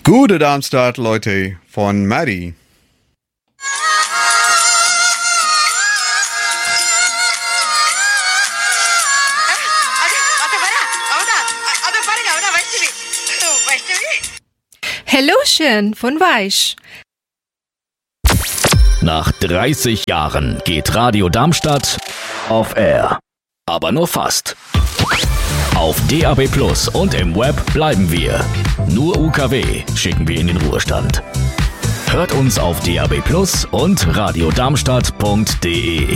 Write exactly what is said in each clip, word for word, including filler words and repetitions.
Gute Darmstadt, Leute, von Maddie. Hellochen von Weich. Nach dreißig Jahren geht Radio Darmstadt auf Air. Aber nur fast. Auf D A B Plus und im Web bleiben wir. Nur U K W schicken wir in den Ruhestand. Hört uns auf D A B Plus und radiodarmstadt punkt de.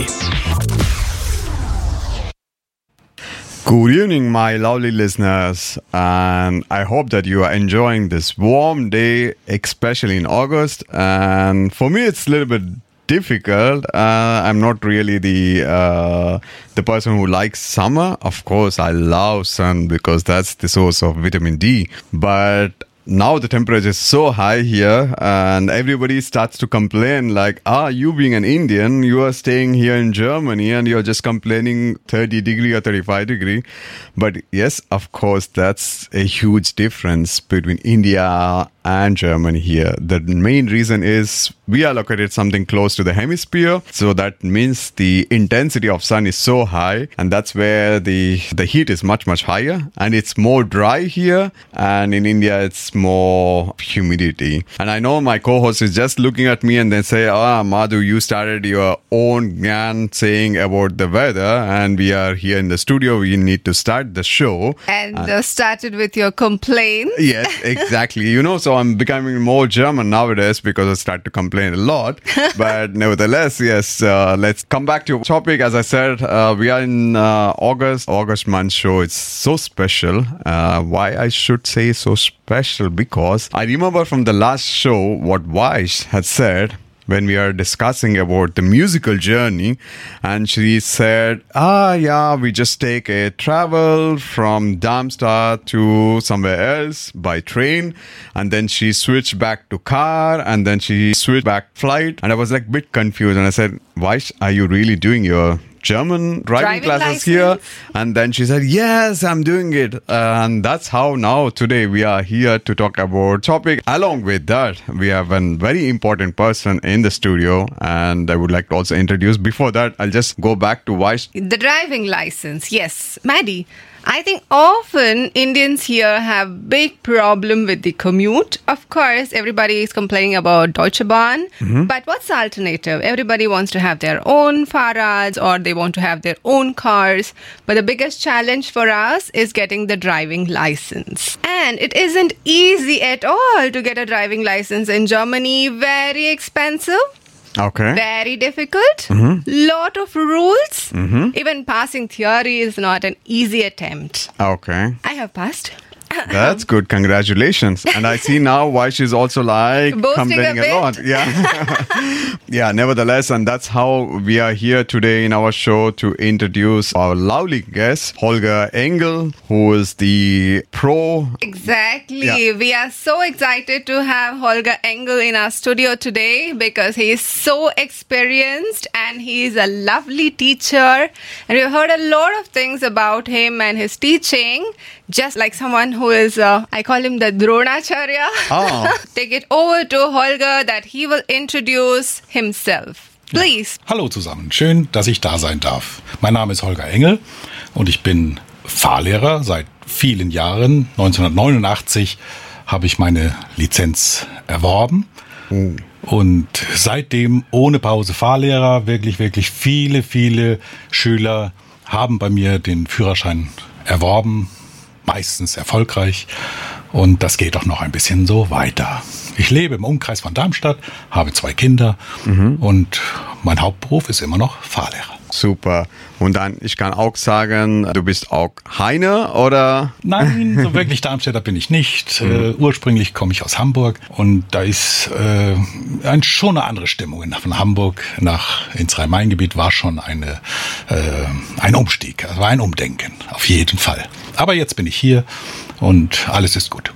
Good evening, my lovely listeners, and I hope that you are enjoying this warm day, especially in August. And for me, it's a little bit difficult. Uh, I'm not really the uh, the person who likes summer. Of course, I love sun because that's the source of vitamin D. But now the temperature is so high here and everybody starts to complain like, ah, you being an Indian, you are staying here in Germany and you're just complaining thirty degree or thirty-five degree. But yes, of course, that's a huge difference between India and Germany here. The main reason is we are located something close to the hemisphere. So that means the intensity of sun is so high and that's where the, the heat is much, much higher and it's more dry here. And in India, it's more humidity. And I know my co-host is just looking at me and then say, ah, Madhu, you started your own gyan saying about the weather and we are here in the studio. We need to start the show. And uh, started with your complaint. Yes, exactly. You know, so I'm becoming more German nowadays because I start to complain a lot. But nevertheless, yes, uh, let's come back to topic. As I said, uh, we are in uh, August, August month show. It's so special. Uh, why I should say so special? Because I remember from the last show what Vaish had said when we are discussing about the musical journey, and she said, ah, yeah, we just take a travel from Darmstadt to somewhere else by train, and then she switched back to car, and then she switched back flight, and I was like a bit confused, and I said, Vaish, are you really doing your German driving, driving classes license here? And then she said, yes, I'm doing it. Uh, and that's how now today we are here to talk about topic. Along with that, we have a very important person in the studio. And I would like to also introduce, before that, I'll just go back to Vaish. The driving license. Yes. Maddie, I think often Indians here have big problem with the commute. Of course, everybody is complaining about Deutsche Bahn. Mm-hmm. But what's the alternative? Everybody wants to have their own Fahrrads or they want to have their own cars. But the biggest challenge for us is getting the driving license. And it isn't easy at all to get a driving license in Germany. Very expensive. Okay. Very difficult. Mm-hmm. Lot of rules. Mm-hmm. Even passing theory is not an easy attempt. Okay. I have passed. That's good. Congratulations. And I see now why she's also like boasting complaining a, a lot. Yeah. Yeah, nevertheless. And that's how we are here today in our show to introduce our lovely guest, Holger Engel, who is the pro. Exactly. Yeah. We are so excited to have Holger Engel in our studio today because he is so experienced and he is a lovely teacher. And we've heard a lot of things about him and his teaching. Just like someone who is, uh, I call him the Dronacharya. Oh. Take it over to Holger that he will introduce himself. Please. Ja. Hallo zusammen, schön, dass ich da sein darf. Mein Name ist Holger Engel und ich bin Fahrlehrer seit vielen Jahren. neunzehnhundertneunundachtzig habe ich meine Lizenz erworben. Oh. Und seitdem ohne Pause Fahrlehrer. Wirklich, wirklich viele, viele Schüler haben bei mir den Führerschein erworben. Meistens erfolgreich und das geht auch noch ein bisschen so weiter. Ich lebe im Umkreis von Darmstadt, habe zwei Kinder mhm. und mein Hauptberuf ist immer noch Fahrlehrer. Super. Und dann, ich kann auch sagen, du bist auch Heine, oder? Nein, so wirklich Darmstädter bin ich nicht. Mhm. Äh, ursprünglich komme ich aus Hamburg und da ist äh, ein, schon eine andere Stimmung. Von Hamburg nach ins Rhein-Main-Gebiet war schon eine, äh, ein Umstieg, war ein Umdenken, auf jeden Fall. Aber jetzt bin ich hier und alles ist gut.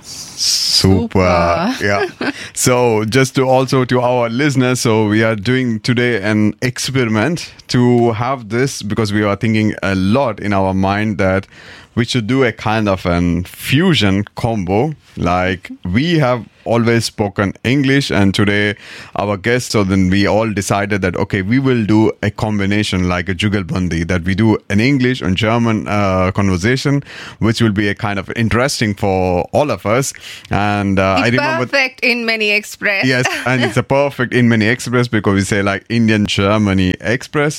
Super. Yeah. So just to also to our listeners, so we are doing today an experiment to have this because we are thinking a lot in our mind that we should do a kind of an fusion combo. Like we have always spoken English, and today our guest, so then we all decided that, okay, we will do a combination like a Jugalbandi, that we do an English and German uh, conversation, which will be a kind of interesting for all of us. And uh, I remember perfect in Many Express. Yes, and it's a perfect in Many Express because we say like Indian Germany Express,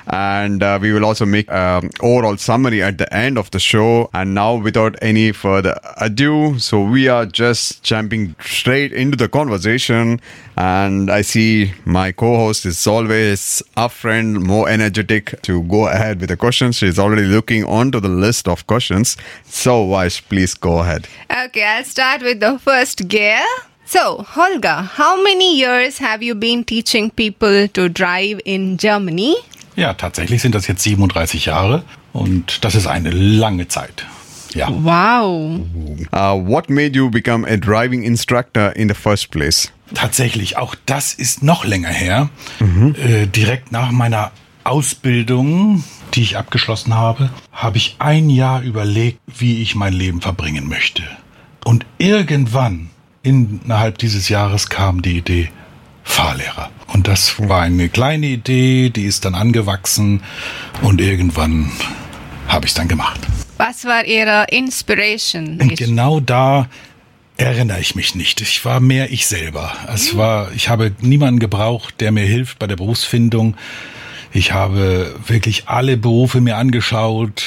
and uh, we will also make um, overall summary at the end of the show. And now, without any further ado, so we are just jumping straight into the conversation, and I see my co-host is always a friend, more energetic to go ahead with the questions. She's already looking onto the list of questions. So Vaish, please go ahead. Okay, I'll start with the first gear. So, Holger, how many years have you been teaching people to drive in Germany? Ja, tatsächlich sind das jetzt siebenunddreißig Jahre und das ist eine lange Zeit. Ja. Wow. Uh, what made you become a driving instructor in the first place? Tatsächlich, auch das ist noch länger her. Mhm. Äh, direkt nach meiner Ausbildung, die ich abgeschlossen habe, habe ich ein Jahr überlegt, wie ich mein Leben verbringen möchte. Und irgendwann, innerhalb dieses Jahres, kam die Idee Fahrlehrer. Und das war eine kleine Idee, die ist dann angewachsen und irgendwann habe ich es dann gemacht. Was war Ihre Inspiration? Und genau da erinnere ich mich nicht. Ich war mehr ich selber. Es war, ich habe niemanden gebraucht, der mir hilft bei der Berufsfindung. Ich habe wirklich alle Berufe mir angeschaut.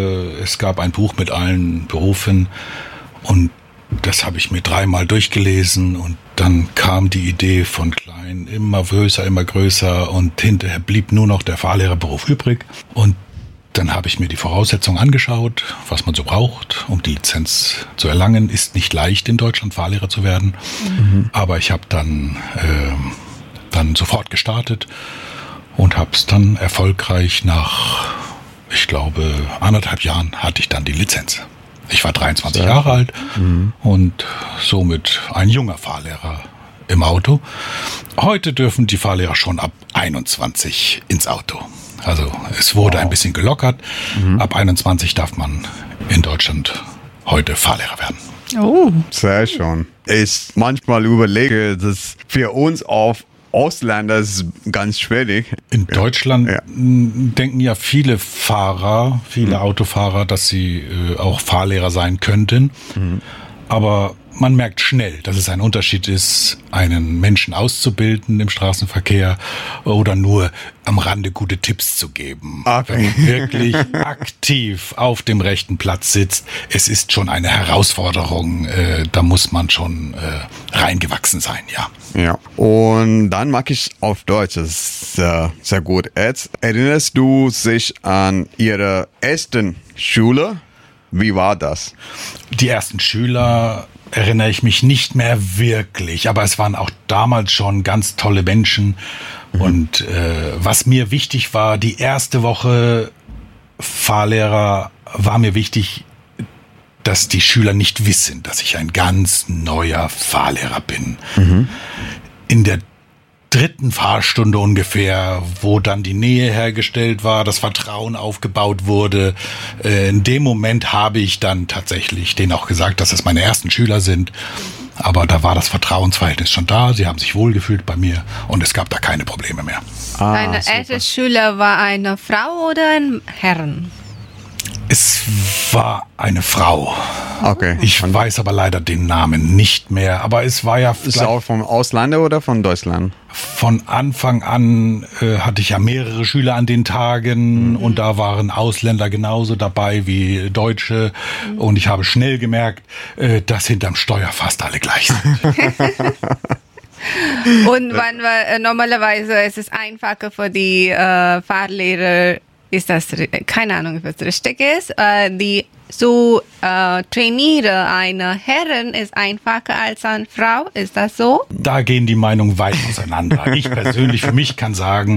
Es gab ein Buch mit allen Berufen und das habe ich mir dreimal durchgelesen und dann kam die Idee von klein, immer größer, immer größer und hinterher blieb nur noch der Fahrlehrerberuf übrig und dann habe ich mir die Voraussetzungen angeschaut, was man so braucht, um die Lizenz zu erlangen. Ist nicht leicht, in Deutschland Fahrlehrer zu werden. Mhm. Aber ich habe dann, äh, dann sofort gestartet und habe es dann erfolgreich nach, ich glaube, anderthalb Jahren hatte ich dann die Lizenz. Ich war dreiundzwanzig ja. Jahre alt mhm. und somit ein junger Fahrlehrer im Auto. Heute dürfen die Fahrlehrer schon ab einundzwanzig ins Auto. Also es wurde wow. ein bisschen gelockert. Mhm. Ab einundzwanzig darf man in Deutschland heute Fahrlehrer werden. Oh. Sehr schön. Ich manchmal überlege, dass für uns auf Ausländer ist ganz schwierig. In Deutschland ja. denken ja viele Fahrer, viele mhm. Autofahrer, dass sie äh, auch Fahrlehrer sein könnten. Mhm. Aber man merkt schnell, dass es ein Unterschied ist, einen Menschen auszubilden im Straßenverkehr oder nur am Rande gute Tipps zu geben. Okay. Wenn man wirklich aktiv auf dem rechten Platz sitzt, es ist schon eine Herausforderung, äh, da muss man schon äh, reingewachsen sein, ja. Ja, und dann mag ich auf Deutsch, das ist äh, sehr gut. Jetzt erinnerst du dich an Ihre ersten Schule? Wie war das? Die ersten Schüler erinnere ich mich nicht mehr wirklich, aber es waren auch damals schon ganz tolle Menschen. Mhm. Und äh, was mir wichtig war, die erste Woche Fahrlehrer war mir wichtig, dass die Schüler nicht wissen, dass ich ein ganz neuer Fahrlehrer bin. Mhm. In der dritten Fahrstunde ungefähr, wo dann die Nähe hergestellt war, das Vertrauen aufgebaut wurde. In dem Moment habe ich dann tatsächlich denen auch gesagt, dass es meine ersten Schüler sind. Aber da war das Vertrauensverhältnis schon da. Sie haben sich wohlgefühlt bei mir und es gab da keine Probleme mehr. Ah, Deine erste Schüler war eine Frau oder ein Herrn? Es war eine Frau. Okay. Ich weiß aber leider den Namen nicht mehr. Aber es war ja... Ist es auch vom Ausland oder von Deutschland? Von Anfang an äh, hatte ich ja mehrere Schüler an den Tagen mhm. und da waren Ausländer genauso dabei wie Deutsche. Mhm. Und ich habe schnell gemerkt, äh, dass hinterm Steuer fast alle gleich sind. Und wann war äh, normalerweise ist es einfacher für die äh, Fahrlehrer, ist das, keine Ahnung, was richtig ist, äh, die so äh, trainiere eine Herrin ist einfacher als eine Frau, ist das so? Da gehen die Meinungen weit auseinander. Ich persönlich für mich kann sagen,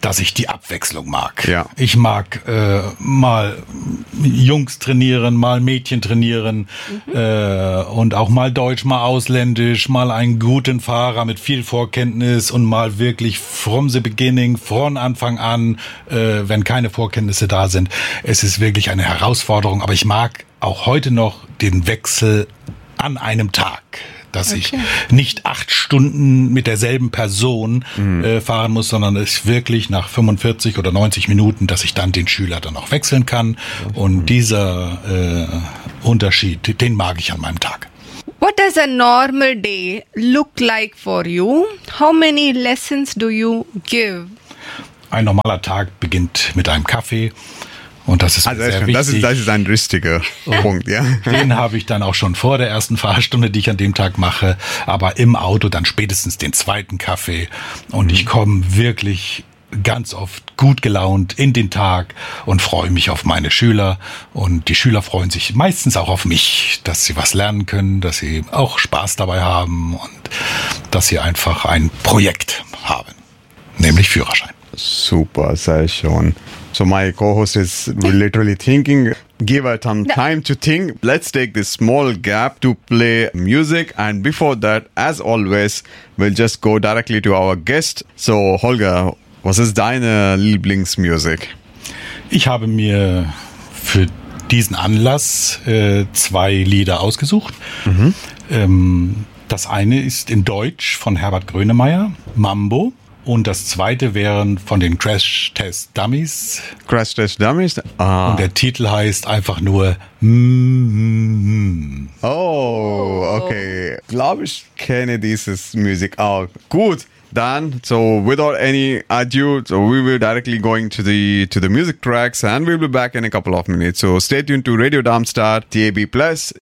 dass ich die Abwechslung mag. Ja. Ich mag äh, mal Jungs trainieren, mal Mädchen trainieren mhm. äh, und auch mal Deutsch, mal Ausländisch, mal einen guten Fahrer mit viel Vorkenntnis und mal wirklich from the beginning, von Anfang an, äh, wenn keine Vorkenntnisse da sind. Es ist wirklich eine Herausforderung, aber ich mag auch heute noch den Wechsel an einem Tag. Dass okay. ich nicht acht Stunden mit derselben Person mhm. äh, fahren muss, sondern es wirklich nach fünfundvierzig oder neunzig Minuten, dass ich dann den Schüler dann auch wechseln kann. Und mhm. dieser äh, Unterschied, den mag ich an meinem Tag. What does a normal day look like for you? How many lessons do you give? Ein normaler Tag beginnt mit einem Kaffee. Und das ist also sehr wichtig. Das ist, das ist ein richtiger Punkt, ja. Den habe ich dann auch schon vor der ersten Fahrstunde, die ich an dem Tag mache, aber im Auto dann spätestens den zweiten Kaffee. Und mhm. ich komme wirklich ganz oft gut gelaunt in den Tag und freue mich auf meine Schüler. Und die Schüler freuen sich meistens auch auf mich, dass sie was lernen können, dass sie auch Spaß dabei haben und dass sie einfach ein Projekt haben, nämlich Führerschein. Super, sehr schön. So my co-host is literally thinking, give her some time to think. Let's take this small gap to play music. And before that, as always, we'll just go directly to our guest. So Holger, was ist deine Lieblingsmusik? Ich habe mir für diesen Anlass äh, zwei Lieder ausgesucht. Mhm. Ähm, das eine ist in Deutsch von Herbert Grönemeyer, Mambo. Und das zweite wären von den Crash Test Dummies. Crash Test Dummies? Ah. Und der Titel heißt einfach nur mm-hmm. Oh, okay. Glaube ich kenne dieses Musik auch. Gut. Dann, so without any ado, so we will directly going to the to the music tracks and we'll be back in a couple of minutes. So stay tuned to Radio Darmstadt, D A B Plus.